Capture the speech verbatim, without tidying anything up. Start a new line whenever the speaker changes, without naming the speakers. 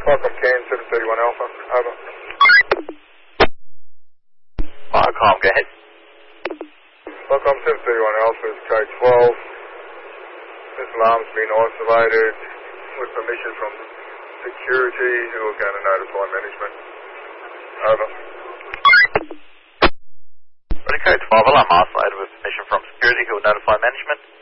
Welcome, Kane, seven thirty-one Alpha. Over.
Welcome, go ahead.
Welcome, seven thirty-one Alpha, it's code twelve. This alarm's been isolated with permission from security who are going to notify management. Over.
Ready, code twelve, alarm isolated with permission from security who will notify management.